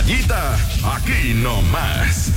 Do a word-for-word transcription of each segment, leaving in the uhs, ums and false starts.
Gallita, aquí nomás.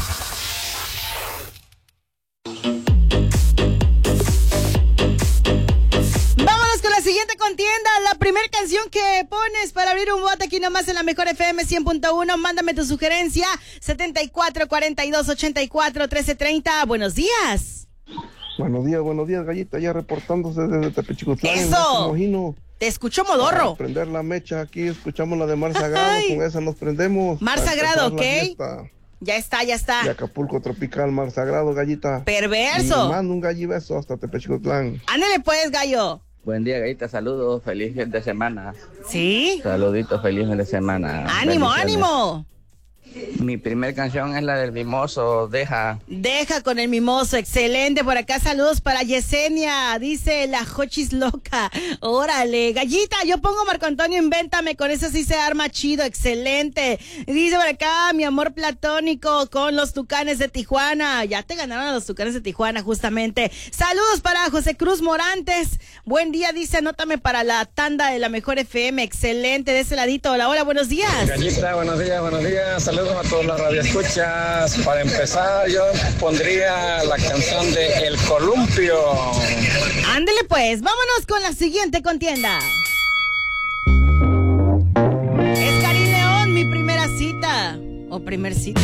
Vámonos con la siguiente contienda. La primera canción que pones para abrir un bote aquí nomás en la Mejor F M cien punto uno. Mándame tu sugerencia. setenta y cuatro, cuarenta y dos, ochenta y cuatro, trece, treinta. Buenos días. Buenos días, buenos días, Gallita, ya reportándose desde Tepechicutlán. ¡Eso! Mojino. Te escucho modorro. Para prender la mecha, aquí escuchamos la de Mar Sagrado, Ay. con esa nos prendemos. Mar para Sagrado, empezar la fiesta. ¿ok? Ya está, ya está. De Acapulco Tropical, Mar Sagrado, Gallita. Perverso. Y mando un gallibeso hasta Tepechicutlán. Ándale pues, gallo. Buen día, Gallita, saludos, feliz fin de semana. ¿Sí? Saluditos, feliz fin de semana. ¡Ánimo, Bendiciones. ánimo! Mi primer canción es la del Mimoso, Deja. Deja con el mimoso, excelente. Por acá saludos para Yesenia, dice la Jochis loca. Órale, Gallita, yo pongo Marco Antonio, invéntame, con eso sí se arma chido, excelente. Dice por acá, mi amor platónico con los Tucanes de Tijuana. Ya te ganaron a los Tucanes de Tijuana, justamente. Saludos para José Cruz Morantes. Buen día, dice, anótame para la tanda de la Mejor F M, excelente, de ese ladito. Hola, hola, buenos días. Gallita, buenos días, buenos días. Saludos a todos los radioescuchas. Para empezar, yo pondría la canción de El Columpio. Ándele pues, vámonos con la siguiente contienda. Es Karim León, mi primera cita. O primer cita.